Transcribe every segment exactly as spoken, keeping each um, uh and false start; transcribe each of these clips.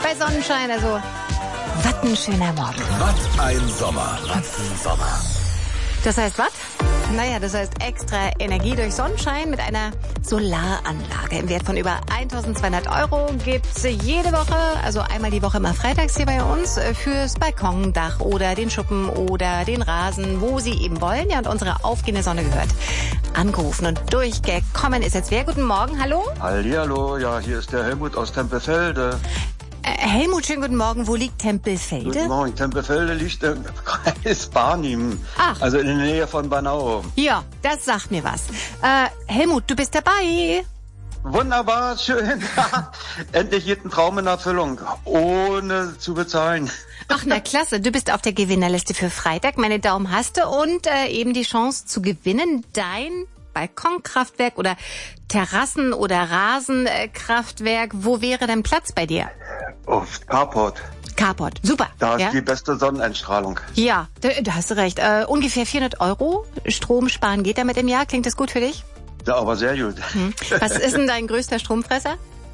bei Sonnenschein. Also, was ein schöner Morgen. Was ein Sommer. Was ein Sommer. Das heißt was? Naja, das heißt extra Energie durch Sonnenschein mit einer Solaranlage im Wert von über eintausendzweihundert Euro gibt's jede Woche, also einmal die Woche immer freitags hier bei uns, fürs Balkondach oder den Schuppen oder den Rasen, wo Sie eben wollen. Ja, und unsere aufgehende Sonne gehört. Angerufen und durchgekommen ist jetzt wer? Guten Morgen, hallo? Hallihallo, ja, hier ist der Helmut aus Tempelfelde. Äh, Helmut, schönen guten Morgen. Wo liegt Tempelfelde? Guten Morgen, Tempelfelde liegt im Kreis Barnim, Ach. also in der Nähe von Bernau. Ja, das sagt mir was. Äh, Helmut, du bist dabei. Wunderbar, schön. Endlich geht ein Traum in Erfüllung, ohne zu bezahlen. Ach, na klasse, du bist auf der Gewinnerliste für Freitag. Meine Daumen hast du und äh, eben die Chance zu gewinnen. Dein Balkonkraftwerk oder Terrassen- oder Rasenkraftwerk. Wo wäre denn Platz bei dir? Auf Carport. Carport, super. Da ist ja? die beste Sonneneinstrahlung. Ja, da, da hast du recht. Äh, ungefähr vierhundert Euro Strom sparen geht damit im Jahr. Klingt das gut für dich? Ja, aber sehr gut. Hm. Was ist denn dein größter Stromfresser?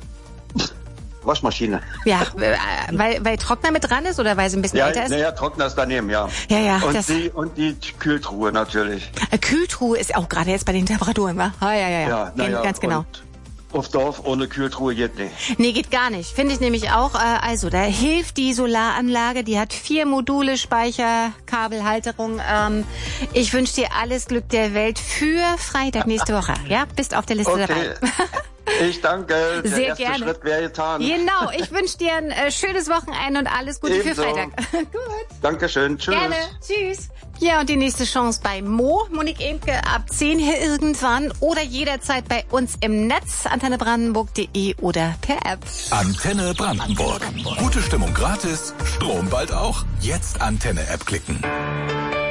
Waschmaschine. Ja, äh, weil, weil Trockner mit dran ist oder weil sie ein bisschen Ja, älter ist? naja, Trockner ist daneben, ja. Ja, ja. Und, das, die, und die Kühltruhe natürlich. äh, Kühltruhe ist auch gerade jetzt bei den Temperaturen, wa? Ah, ja, ja, ja. Ja, na Gen- ja, ganz genau. Und auf Dorf ohne Kühltruhe geht nicht. Nee, geht gar nicht. Finde ich nämlich auch. Äh, also, da hilft die Solaranlage. Die hat vier Module, Speicher, Kabelhalterung. Ähm, ich wünsche dir alles Glück der Welt für Freitag nächste Woche. Ja, bist auf der Liste Okay. dabei. Ich danke. Der Sehr erste gerne. Schritt wäre getan. Genau. Ich wünsche dir ein äh, schönes Wochenende und alles Gute Ebenso. für Freitag. Gut. Dankeschön. Tschüss. Gerne. Tschüss. Ja, und die nächste Chance bei Mo, Monique Emke, ab zehn hier irgendwann oder jederzeit bei uns im Netz, antenne brandenburg punkt de oder per App. Antenne Brandenburg. Gute Stimmung gratis, Strom bald auch. Jetzt Antenne-App klicken.